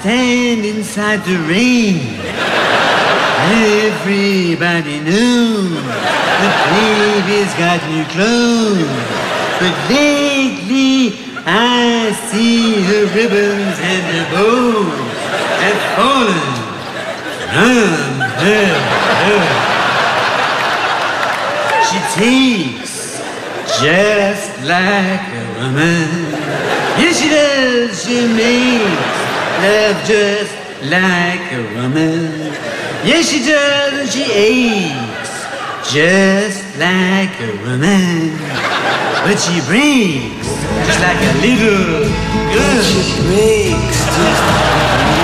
stand inside the rain. Everybody knew the baby's got new clothes. But lately I see her ribbons and her bows have fallen from her hair. She takes just like a woman. Yes, she does. She makes love just like a woman. Yes, she does. And she aches just like a woman. But she breaks just like a little girl. She breaks just